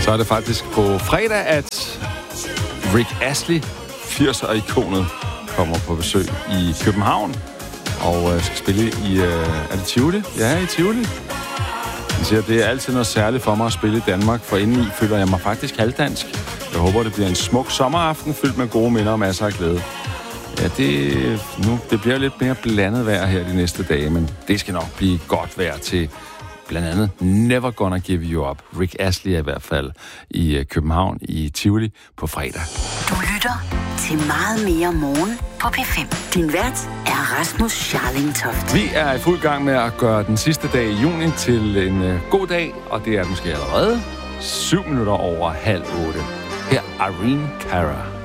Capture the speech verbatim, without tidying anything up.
Så er det faktisk på fredag, at Rick Astley, firser-ikonet, kommer på besøg i København og øh, skal spille i, øh, er det Tivoli? Ja, i Tivoli. Jeg siger, det er altid noget særligt for mig at spille i Danmark, for indeni føler jeg mig faktisk halvdansk. Jeg håber, det bliver en smuk sommeraften, fyldt med gode minder og masser af glæde. Ja, det, nu, det bliver lidt mere blandet vejr her de næste dage, men det skal nok blive godt vejr til blandt andet Never Gonna Give You Up. Rick Astley er i hvert fald i København i Tivoli på fredag. Du lytter til Meget mere morgen på P fem. Din vært er Rasmus Scharling-Toft. Vi er i fuld gang med at gøre den sidste dag i juni til en uh, god dag, og det er måske allerede syv minutter over halv otte. Her er Irene Cara.